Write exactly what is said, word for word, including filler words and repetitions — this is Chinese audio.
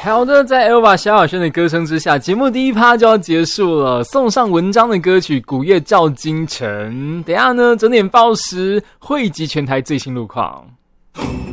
好的，在 Elva 萧亚轩的歌声之下，节目第一趴就要结束了。送上文章的歌曲《古夜照京城》，等一下呢整点报时汇集全台最新路况。